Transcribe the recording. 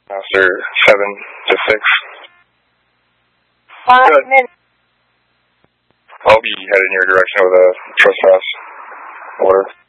Master 7 to 6. 5 Good. minutes. I'll be headed in your direction with a trespass order.